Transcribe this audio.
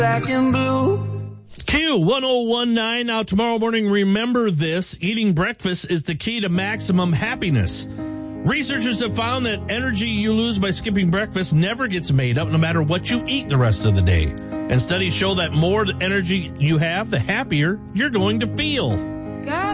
black and blue. Q1019. Now, tomorrow morning, remember this. Eating breakfast is the key to maximum happiness. Researchers have found that energy you lose by skipping breakfast never gets made up no matter what you eat the rest of the day. And studies show that more energy you have, the happier you're going to feel.